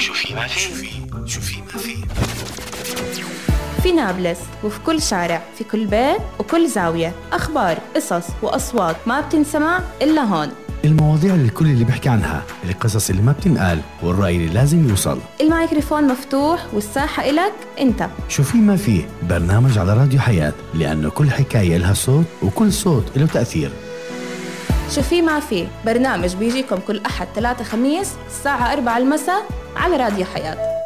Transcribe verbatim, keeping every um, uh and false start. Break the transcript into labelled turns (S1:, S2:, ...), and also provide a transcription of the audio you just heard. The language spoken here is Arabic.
S1: شو في ما في شو في ما في
S2: في نابلس وفي كل شارع، في كل بيت وكل زاوية، أخبار، قصص وأصوات ما بتنسمع إلا هون.
S3: المواضيع اللي الكل اللي بيحكي عنها، القصص اللي ما بتنقال، والرأي اللي لازم يوصل.
S2: الميكروفون مفتوح والساحة إلك أنت.
S3: شو في ما في برنامج على راديو حياة، لأنه كل حكاية لها صوت وكل صوت له تأثير.
S2: شو في ما في برنامج بيجيكم كل أحد ثلاثة خميس الساعة أربعة المساء على راديو حياة.